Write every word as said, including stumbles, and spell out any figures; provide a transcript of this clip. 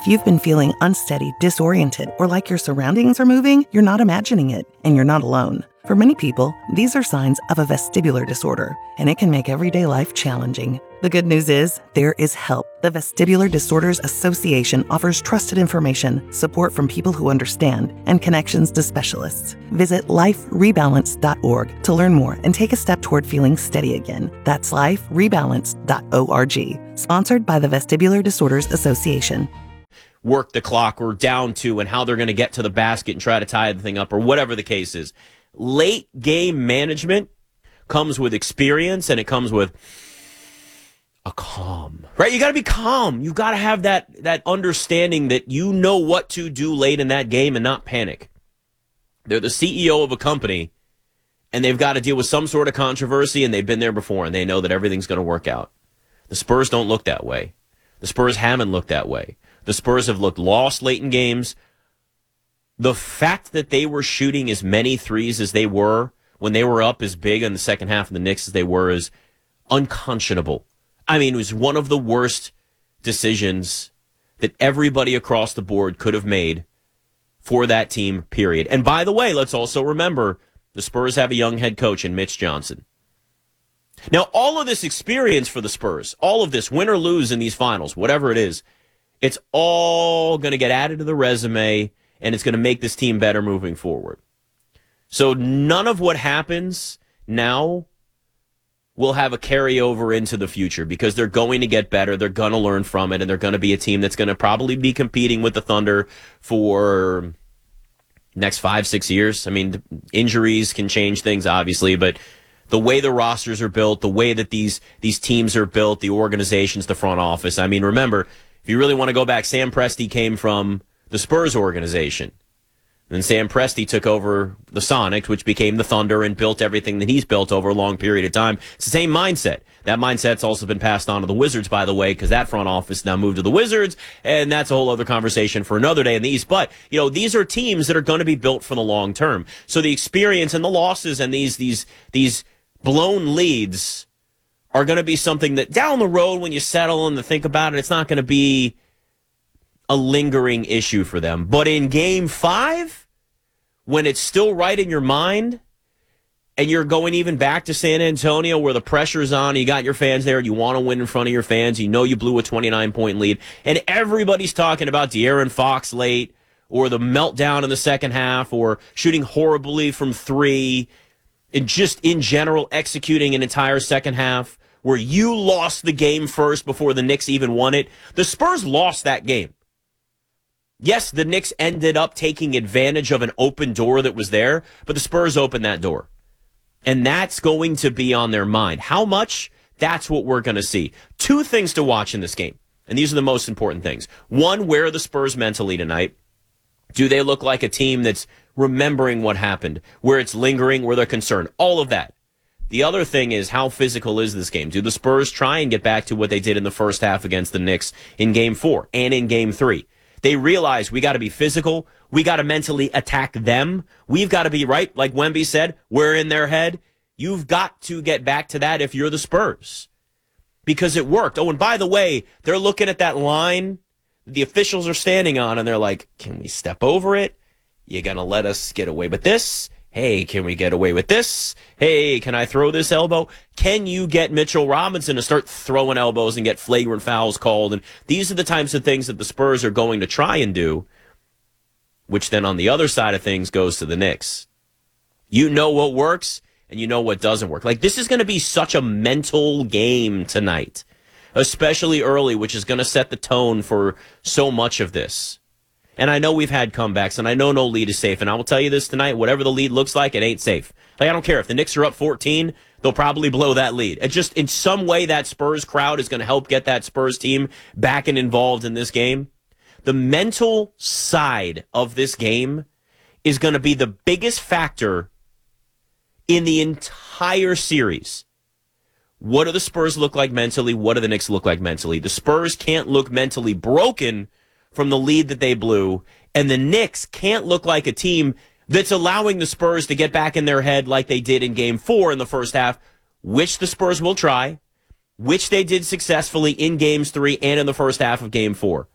If you've been feeling unsteady, disoriented, or like your surroundings are moving, you're not imagining it, and you're not alone. For many people, these are signs of a vestibular disorder, and it can make everyday life challenging. The good news is, there is help. The Vestibular Disorders Association offers trusted information, support from people who understand, and connections to specialists. Visit life rebalance dot org to learn more and take a step toward feeling steady again. That's life rebalance dot org. Sponsored by the Vestibular Disorders Association. Work the clock or down to and how they're going to get to the basket and try to tie the thing up or whatever the case is. Late game management comes with experience and it comes with a calm, right? You got to be calm. You got to have that, that understanding that you know what to do late in that game and not panic. They're the C E O of a company and they've got to deal with some sort of controversy and they've been there before and they know that everything's going to work out. The Spurs don't look that way. The Spurs haven't looked that way. The Spurs have looked lost late in games. The fact that they were shooting as many threes as they were when they were up as big in the second half of the Knicks as they were is unconscionable. I mean, it was one of the worst decisions that everybody across the board could have made for that team, period. And by the way, let's also remember the Spurs have a young head coach in Mitch Johnson. Now, all of this experience for the Spurs, all of this, win or lose in these finals, whatever it is, it's all going to get added to the resume, and it's going to make this team better moving forward. So none of what happens now will have a carryover into the future because they're going to get better, they're going to learn from it, and they're going to be a team that's going to probably be competing with the Thunder for next five, six years. I mean, injuries can change things, obviously, but the way the rosters are built, the way that these these teams are built, the organizations, the front office. I mean, remember, if you really want to go back, Sam Presti came from the Spurs organization. And then Sam Presti took over the Sonics, which became the Thunder, and built everything that he's built over a long period of time. It's the same mindset. That mindset's also been passed on to the Wizards, by the way, because that front office now moved to the Wizards, and that's a whole other conversation for another day in the East. But, you know, these are teams that are going to be built for the long term. So the experience and the losses and these these these blown leads are going to be something that down the road when you settle and think about it, it's not going to be a lingering issue for them. But in game five, when it's still right in your mind and you're going even back to San Antonio where the pressure's on, you got your fans there and you want to win in front of your fans, you know you blew a twenty-nine point lead, and everybody's talking about De'Aaron Fox late or the meltdown in the second half or shooting horribly from three and just in general executing an entire second half where you lost the game first before the Knicks even won it. The Spurs lost that game. Yes, the Knicks ended up taking advantage of an open door that was there, but the Spurs opened that door. And that's going to be on their mind. How much? That's what we're going to see. Two things to watch in this game, and these are the most important things. One, where are the Spurs mentally tonight? Do they look like a team that's remembering what happened, where it's lingering, where they're concerned? All of that. The other thing is, how physical is this game? Do the Spurs try and get back to what they did in the first half against the Knicks in game four and in game three? They realize we got to be physical. We got to mentally attack them. We've got to be, right, like Wemby said, we're in their head. You've got to get back to that if you're the Spurs because it worked. Oh, and by the way, they're looking at that line the officials are standing on, and they're like, can we step over it? You going to let us get away with this? Hey, can we get away with this? Hey, can I throw this elbow? Can you get Mitchell Robinson to start throwing elbows and get flagrant fouls called? And these are the types of things that the Spurs are going to try and do, which then on the other side of things goes to the Knicks. You know what works, and you know what doesn't work. Like, this is going to be such a mental game tonight, especially early, which is going to set the tone for so much of this. And I know we've had comebacks, and I know no lead is safe. And I will tell you this tonight, whatever the lead looks like, it ain't safe. Like, I don't care. If the Knicks are up fourteen, they'll probably blow that lead. It just, in some way, that Spurs crowd is going to help get that Spurs team back and involved in this game. The mental side of this game is going to be the biggest factor in the entire series. What do the Spurs look like mentally? What do the Knicks look like mentally? The Spurs can't look mentally broken from the lead that they blew, and the Knicks can't look like a team that's allowing the Spurs to get back in their head like they did in game four in the first half, which the Spurs will try, which they did successfully in games three and in the first half of game four.